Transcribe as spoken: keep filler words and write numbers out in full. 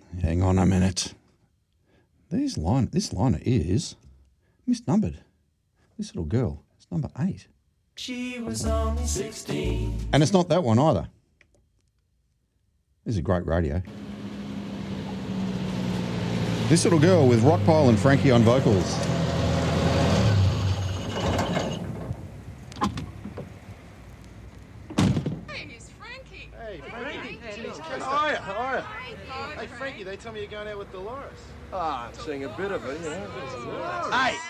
Hang on a minute. These line, this liner is misnumbered. This little girl is number eight. She was only sixteen. And it's not that one either. This is great radio. This little girl with Rockpile and Frankie on vocals. Hey, he's Frankie. Hey, Frankie. How are you? How are you? Hey, Frankie, they tell me you're going out with Dolores. Ah, I'm seeing a bit of it, you know. Hey,